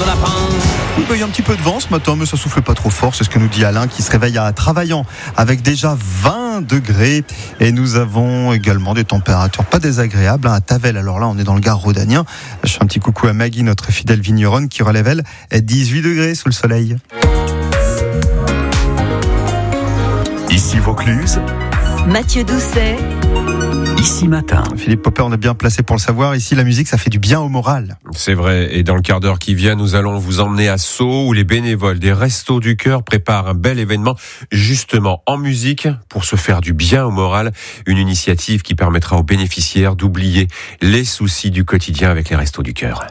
aux lapins. Il y a un petit peu de vent ce matin, mais ça souffle pas trop fort. C'est ce que nous dit Alain, qui se réveille à Travaillant avec déjà 20 degrés. Et nous avons également des températures pas désagréables à Tavel. Alors là, on est dans le Gard rhodanien. Je fais un petit coucou à Maggie, notre fidèle vigneronne, qui relève, elle, 18 degrés sous le soleil. Ici Vaucluse, Mathieu Doucet. Ici Matin. Philippe Popper, on est bien placé pour le savoir. Ici, la musique, ça fait du bien au moral. C'est vrai. Et dans le quart d'heure qui vient, nous allons vous emmener à Sceaux, où les bénévoles des Restos du Cœur préparent un bel événement, justement en musique, pour se faire du bien au moral. Une initiative qui permettra aux bénéficiaires d'oublier les soucis du quotidien avec les Restos du Cœur.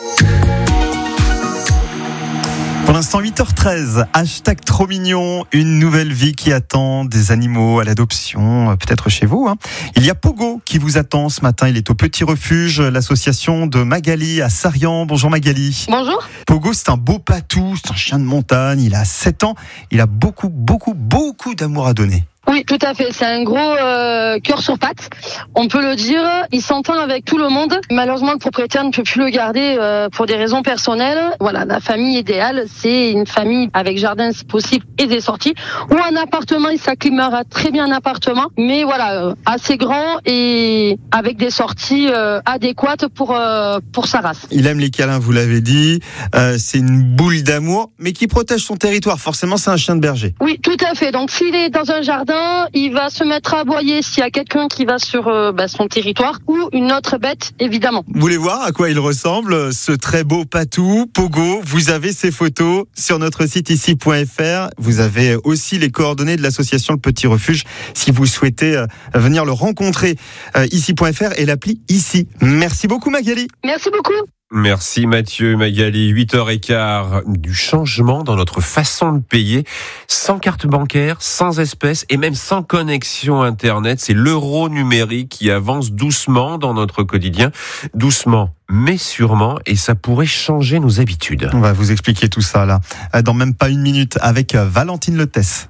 Pour l'instant, 8h13, hashtag trop mignon, une nouvelle vie qui attend des animaux à l'adoption, peut-être chez vous. Il y a Pogo qui vous attend ce matin, il est au Petit Refuge, l'association de Magali à Sarian. Bonjour Magali. Bonjour. Pogo, c'est un beau patou, c'est un chien de montagne, il a 7 ans, il a beaucoup d'amour à donner. Oui, tout à fait. C'est un gros cœur sur pattes. On peut le dire. Il s'entend avec tout le monde. Malheureusement, le propriétaire ne peut plus le garder pour des raisons personnelles. Voilà, la famille idéale, c'est une famille avec jardin si possible et des sorties. Ou un appartement, il s'acclimatera très bien un appartement. Mais voilà, assez grand et avec des sorties adéquates pour sa race. Il aime les câlins, vous l'avez dit. C'est une boule d'amour, mais qui protège son territoire. Forcément, c'est un chien de berger. Oui, tout à fait. Donc, s'il est dans un jardin, il va se mettre à aboyer s'il y a quelqu'un qui va sur son territoire ou une autre bête, évidemment. Vous voulez voir à quoi il ressemble, ce très beau patou, Pogo? Vous avez ses photos sur notre site ici.fr. Vous avez aussi les coordonnées de l'association Le Petit Refuge si vous souhaitez venir le rencontrer. Ici.fr et l'appli Ici. Merci beaucoup Magali. Merci beaucoup. Merci Mathieu, Magali. 8h15, du changement dans notre façon de payer, sans carte bancaire, sans espèces et même sans connexion Internet. C'est l'euro numérique qui avance doucement dans notre quotidien. Doucement, mais sûrement, et ça pourrait changer nos habitudes. On va vous expliquer tout ça là, dans même pas une minute, avec Valentine Lettès.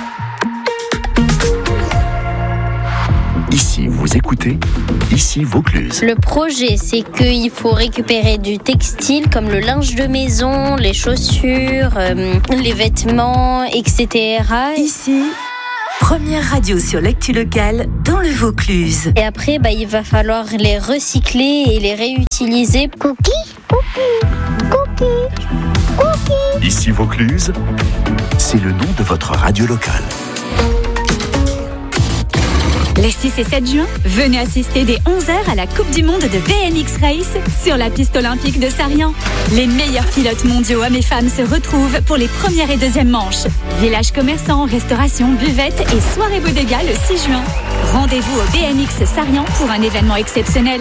Ici vous écoutez, ici Vaucluse. Le projet, c'est qu'il faut récupérer du textile comme le linge de maison, les chaussures, les vêtements, etc. Ici, première radio sur l'actu locale dans le Vaucluse. Et après, il va falloir les recycler et les réutiliser. Cookie, cookie, cookie, cookie. Ici Vaucluse, c'est le nom de votre radio locale. Les 6 et 7 juin, venez assister dès 11h à la Coupe du Monde de BMX Race sur la piste olympique de Sarian. Les meilleurs pilotes mondiaux hommes et femmes se retrouvent pour les premières et deuxièmes manches. Village commerçant, restauration, buvette et soirée bodega le 6 juin. Rendez-vous au BMX Sarian pour un événement exceptionnel.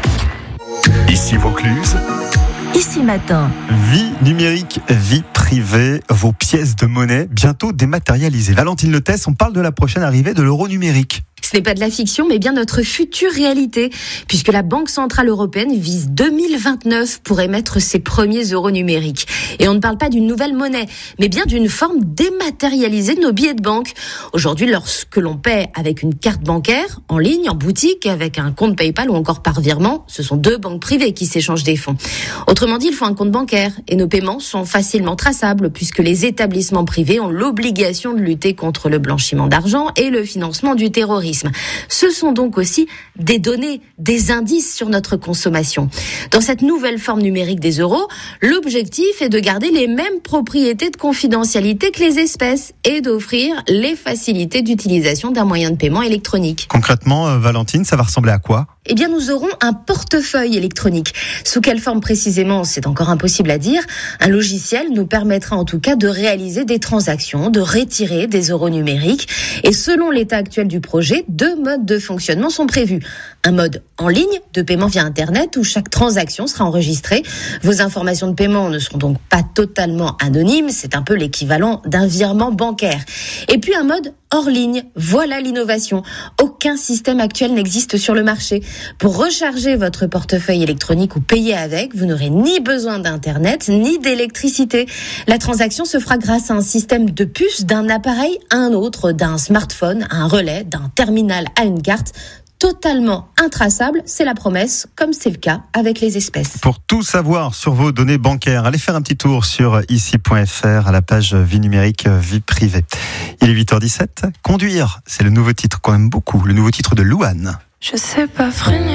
Ici Vaucluse. Ici Matin. Vie numérique, vie privée, vos pièces de monnaie bientôt dématérialisées. Valentine Lettès, on parle de la prochaine arrivée de l'euro numérique. Ce n'est pas de la fiction, mais bien notre future réalité, puisque la Banque Centrale Européenne vise 2029 pour émettre ses premiers euros numériques. Et on ne parle pas d'une nouvelle monnaie, mais bien d'une forme dématérialisée de nos billets de banque. Aujourd'hui, lorsque l'on paie avec une carte bancaire, en ligne, en boutique, avec un compte PayPal ou encore par virement, ce sont 2 banques privées qui s'échangent des fonds. Autrement dit, il faut un compte bancaire, et nos paiements sont facilement traçables, puisque les établissements privés ont l'obligation de lutter contre le blanchiment d'argent et le financement du terrorisme. Ce sont donc aussi des données, des indices sur notre consommation. Dans cette nouvelle forme numérique des euros, l'objectif est de garder les mêmes propriétés de confidentialité que les espèces et d'offrir les facilités d'utilisation d'un moyen de paiement électronique. Concrètement, Valentine, ça va ressembler à quoi ? Eh bien, nous aurons un portefeuille électronique. Sous quelle forme précisément, c'est encore impossible à dire. Un logiciel nous permettra en tout cas de réaliser des transactions, de retirer des euros numériques. Et selon l'état actuel du projet, 2 modes de fonctionnement sont prévus. Un mode en ligne, de paiement via Internet, où chaque transaction sera enregistrée. Vos informations de paiement ne seront donc pas totalement anonymes. C'est un peu l'équivalent d'un virement bancaire. Et puis un mode hors ligne. Voilà l'innovation. Aucun système actuel n'existe sur le marché. Pour recharger votre portefeuille électronique ou payer avec, vous n'aurez ni besoin d'Internet, ni d'électricité. La transaction se fera grâce à un système de puces d'un appareil à un autre, d'un smartphone à un relais, d'un terminal à une carte. totalement intraçable, c'est la promesse, comme c'est le cas avec les espèces. Pour tout savoir sur vos données bancaires, allez faire un petit tour sur ici.fr à la page vie numérique, vie privée. Il est 8h17. Conduire, c'est le nouveau titre qu'on aime beaucoup, le nouveau titre de Louane. Je sais pas freiner.